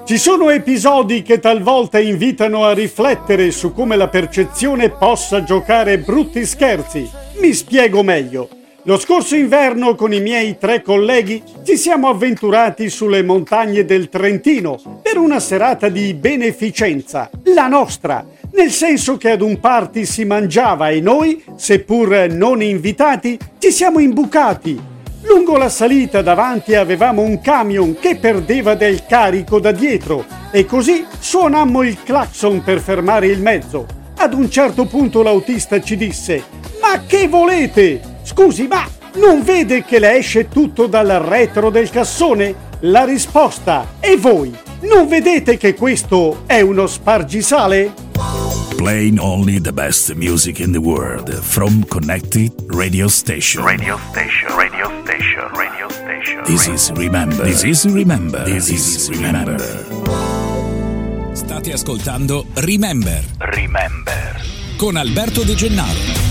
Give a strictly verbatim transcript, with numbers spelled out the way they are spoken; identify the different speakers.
Speaker 1: Ci sono episodi che talvolta invitano a riflettere su come la percezione possa giocare brutti scherzi. Mi spiego meglio. Lo scorso inverno con i miei tre colleghi ci siamo avventurati sulle montagne del Trentino per una serata di beneficenza, la nostra, nel senso che ad un party si mangiava e noi, seppur non invitati, ci siamo imbucati. Lungo la salita davanti avevamo un camion che perdeva del carico da dietro e così suonammo il clacson per fermare il mezzo. Ad un certo punto l'autista ci disse: «Ma che volete? Scusi, ma non vede che le esce tutto dal retro del cassone?» La risposta: «E voi? Non vedete che questo è uno spargisale?»
Speaker 2: Playing only the best music in the world from Connected Radio Station.
Speaker 3: Radio Station. Radio Station. Radio Station.
Speaker 2: This is Remember. This is Remember. This is Remember.
Speaker 4: State ascoltando Remember.
Speaker 3: Remember.
Speaker 4: Con Alberto De Gennaro.